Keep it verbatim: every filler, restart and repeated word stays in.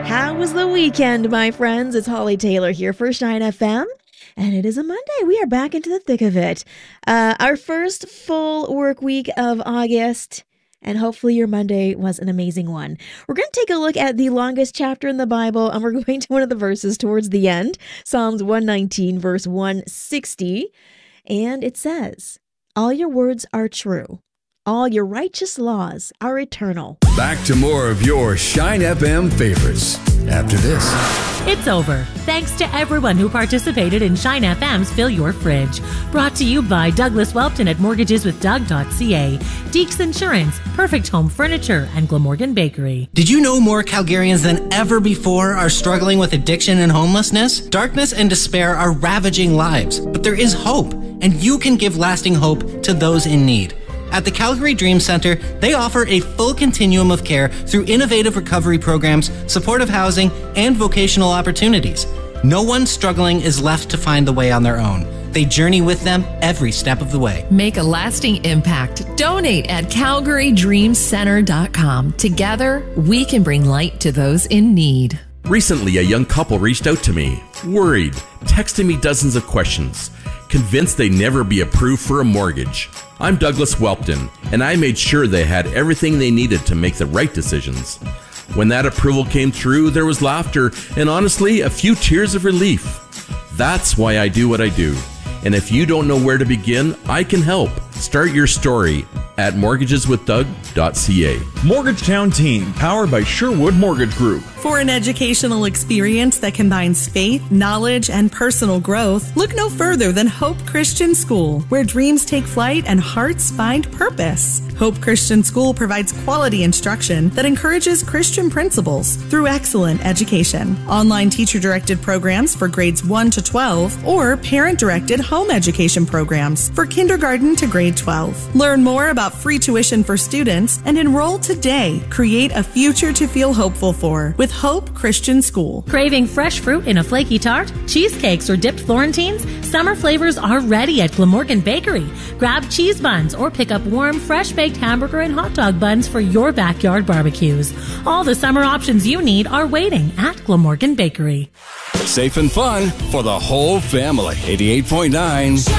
How was the weekend, my friends? It's Holly Taylor here for Shine F M. And it is a Monday. We are back into the thick of it. Uh, our first full work week of August. And hopefully your Monday was an amazing one. We're going to take a look at the longest chapter in the Bible, and we're going to one of the verses towards the end. Psalms one nineteen, verse one sixty. And it says, "All your words are true. All your righteous laws are eternal." Back to more of your Shine F M favorites after this. It's over. Thanks to everyone who participated in Shine F M's Fill Your Fridge. Brought to you by Douglas Welpton at mortgages with doug dot c a, Deeks Insurance, Perfect Home Furniture, and Glamorgan Bakery. Did you know more Calgarians than ever before are struggling with addiction and homelessness? Darkness and despair are ravaging lives, but there is hope, and you can give lasting hope to those in need. At the Calgary Dream Center, they offer a full continuum of care through innovative recovery programs, supportive housing, and vocational opportunities. No one struggling is left to find the way on their own. They journey with them every step of the way. Make a lasting impact. Donate at calgary dream center dot com. Together, we can bring light to those in need. Recently, a young couple reached out to me, worried, texting me dozens of questions, convinced they'd never be approved for a mortgage. I'm Douglas Welpton, and I made sure they had everything they needed to make the right decisions. When that approval came through, there was laughter and honestly, a few tears of relief. That's why I do what I do. And if you don't know where to begin, I can help. Start your story at mortgages with doug dot c a. Mortgagetown Teen, powered by Sherwood Mortgage Group. For an educational experience that combines faith, knowledge, and personal growth, look no further than Hope Christian School, where dreams take flight and hearts find purpose. Hope Christian School provides quality instruction that encourages Christian principles through excellent education. Online teacher-directed programs for grades one to twelve or parent-directed home education programs for kindergarten to grade twelve. Learn more about free tuition for students and enroll today. Create a future to feel hopeful for with Hope Christian School. Craving fresh fruit in a flaky tart, cheesecakes, or dipped Florentines? Summer flavors are ready at Glamorgan Bakery. Grab cheese buns or pick up warm, fresh-baked hamburger and hot dog buns for your backyard barbecues. All the summer options you need are waiting at Glamorgan Bakery. Safe and fun for the whole family. eighty-eight point nine